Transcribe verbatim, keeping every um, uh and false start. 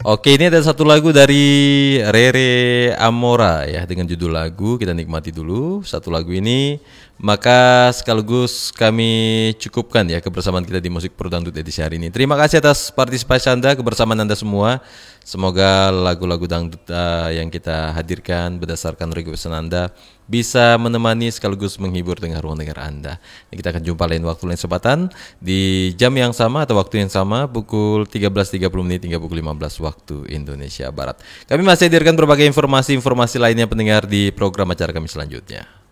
Oke, ini ada satu lagu dari Rere Amora ya dengan judul lagu kita nikmati dulu satu lagu ini. Maka sekaligus kami cukupkan ya kebersamaan kita di Musik Pro Dangdut edisi hari ini. Terima kasih atas partisipasi Anda, kebersamaan Anda semua. Semoga lagu-lagu dangdut uh, yang kita hadirkan berdasarkan request Anda bisa menemani sekaligus menghibur dengar ruang dengar Anda. Kita akan jumpa lain waktu lain kesempatan di jam yang sama atau waktu yang sama pukul tiga belas tiga puluh menit hingga pukul lima belas waktu Indonesia Barat. Kami masih hadirkan berbagai informasi-informasi lainnya pendengar di program acara kami selanjutnya.